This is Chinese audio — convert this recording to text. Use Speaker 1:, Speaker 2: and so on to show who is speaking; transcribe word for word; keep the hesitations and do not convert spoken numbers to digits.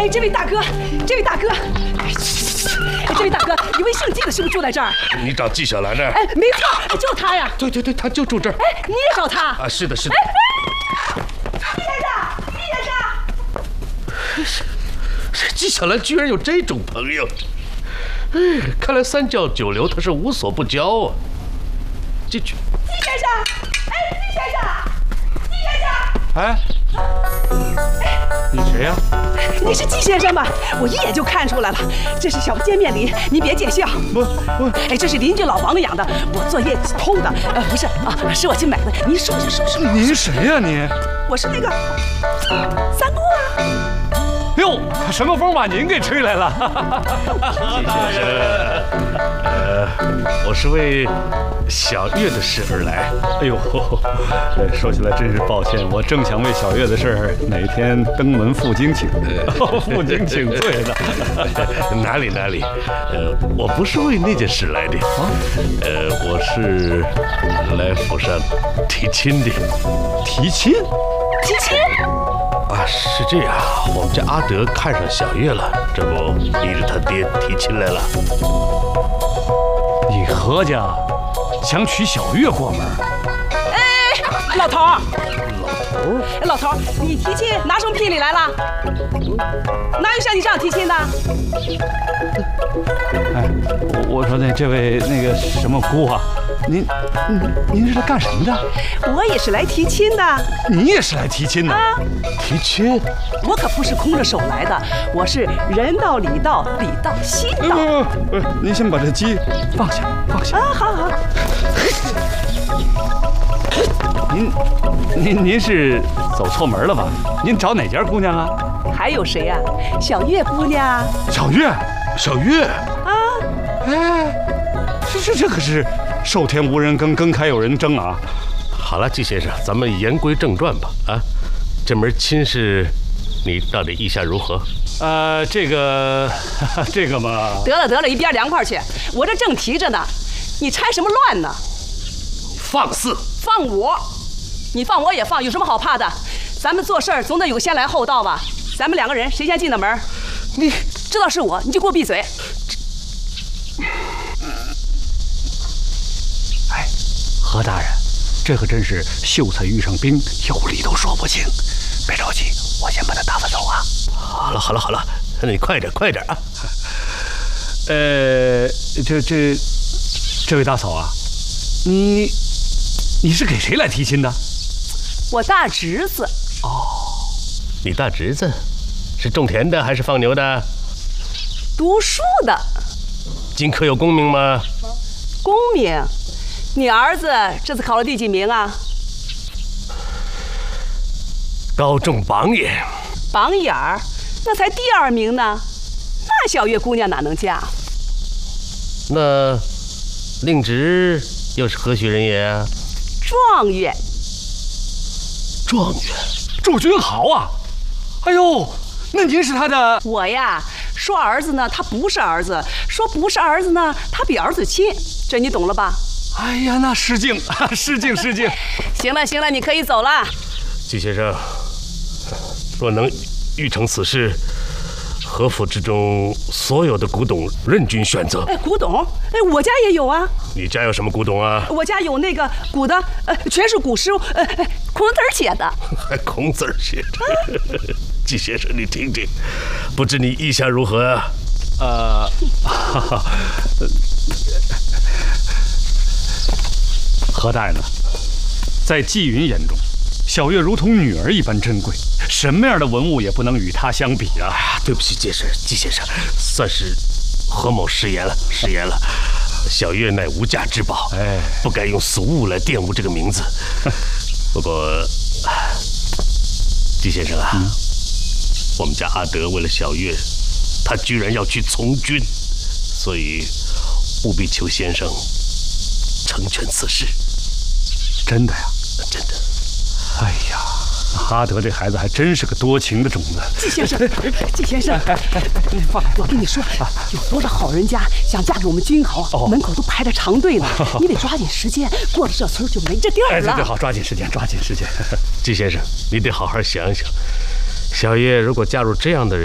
Speaker 1: 哎，这位大哥，这位大哥，哎，这位大哥，一位姓季的是不是住在这儿？
Speaker 2: 你找纪晓岚呢？
Speaker 1: 哎，没错，就他呀。
Speaker 2: 对对对，他就住这儿。
Speaker 1: 哎，你也找他？
Speaker 2: 啊，是的，是的。
Speaker 1: 哎，季先生，季先生，
Speaker 2: 这纪晓岚居然有这种朋友，哎，看来三教九流他是无所不交啊。进去。
Speaker 1: 季先生，哎，季先生，季先生。
Speaker 3: 哎。你谁呀？
Speaker 1: 你是季先生吧？我一眼就看出来了，这是小见面礼，你别见笑。
Speaker 3: 不不，
Speaker 1: 哎，这是邻居老王养的，我作业偷的，呃，不是啊，是我去买的。您收拾收拾。
Speaker 3: 您谁呀您？
Speaker 1: 我是那个三姑啊。
Speaker 3: 哟，什么风把您给吹来了？
Speaker 2: 季先生，呃，我是为小月的事而来。
Speaker 3: 哎呦，说起来真是抱歉，我正想为小月的事儿哪天登门负荆请，负荆请罪呢。
Speaker 2: 哪里哪里，呃，我不是为那件事来的，啊，呃，我是来府上提亲的。
Speaker 3: 提亲？
Speaker 1: 提亲？
Speaker 2: 啊，是这样，我们家阿德看上小月了，这不逼着他爹提亲来了。
Speaker 3: 你何家想娶小月过门？
Speaker 1: 哎，老头儿，
Speaker 2: 老头儿，
Speaker 1: 哎，老头儿，你提亲拿什么聘礼来了？哪有像你这样提亲的？
Speaker 3: 哎，我说那这位那个什么姑啊，您您您是来干什么的？
Speaker 1: 我也是来提亲的。
Speaker 3: 你也是来提亲的？啊，
Speaker 2: 提亲？
Speaker 1: 我可不是空着手来的，我是人到礼到，礼到心到。
Speaker 3: 不不不，您先把这鸡放下，放下。
Speaker 1: 啊，好好。
Speaker 3: 您您您是走错门了吧？您找哪家姑娘啊？
Speaker 1: 还有谁呀？小月姑娘。
Speaker 3: 小月，
Speaker 2: 小月
Speaker 1: 啊，
Speaker 3: 哎，这这这可是受天无人耕，耕开有人争啊！
Speaker 2: 好了，季先生，咱们言归正传吧。啊，这门亲事，你到底意下如何？
Speaker 3: 呃，这个这个嘛，
Speaker 1: 得了得了，一边凉快去！我这正提着呢，你拆什么乱呢？
Speaker 2: 放肆！
Speaker 1: 放我！你放我也放，有什么好怕的？咱们做事儿总得有个先来后到吧？咱们两个人谁先进的门？
Speaker 2: 你
Speaker 1: 知道是我，你就给我闭嘴！
Speaker 3: 哎，何大人，这可真是秀才遇上兵，有理都说不清。别着急，我先把他打发走啊。
Speaker 2: 好了好了好了，你快点快点啊！
Speaker 3: 呃，这这这位大嫂啊，你你是给谁来提亲的？
Speaker 1: 我大侄子。
Speaker 3: 哦，
Speaker 2: 你大侄子是种田的还是放牛的？
Speaker 1: 读书的。
Speaker 2: 今科有功名吗？
Speaker 1: 功名？你儿子这次考了第几名啊？
Speaker 2: 高中榜眼。
Speaker 1: 榜眼儿？那才第二名呢，那小月姑娘哪能嫁？
Speaker 2: 那令侄又是何许人也啊？
Speaker 1: 状元。
Speaker 2: 状元，
Speaker 3: 祝君豪啊！哎呦，那您是他的？
Speaker 1: 我呀，说儿子呢，他不是儿子；说不是儿子呢，他比儿子亲。这你懂了吧？
Speaker 3: 哎呀，那失敬，失敬，失敬。
Speaker 1: 行了，行了，你可以走了。
Speaker 2: 季先生，若能预成此事，何府之中所有的古董任君选择。
Speaker 1: 哎，古董？哎，我家也有啊。
Speaker 2: 你家有什么古董啊？
Speaker 1: 我家有那个古的，呃，全是古诗，呃，孔子写的。
Speaker 2: 还孔子写的？季先生，你听听，不知你意下如何啊？
Speaker 3: 呃，哈哈，何大人呢？在季云眼中，小月如同女儿一般珍贵，什么样的文物也不能与她相比啊！
Speaker 2: 啊，对不起，季先生，季先生，算是何某失言了，失言了。小月乃无价之宝，哎，不该用俗物来玷污这个名字。不过，季先生啊，嗯、我们家阿德为了小月，他居然要去从军，所以务必求先生成全此事。
Speaker 3: 真的呀？
Speaker 2: 真的。
Speaker 3: 哎呀，阿德这孩子还真是个多情的种子。
Speaker 1: 季先生，季先生，我跟你说，有多少好人家想嫁给我们君豪，哦、门口都排着长队呢。你得抓紧时间，过了这村就没这地儿了。
Speaker 3: 哎，对对，好，抓紧时间，抓紧时间。
Speaker 2: 季先生，你得好好想想，小叶如果嫁入这样的人。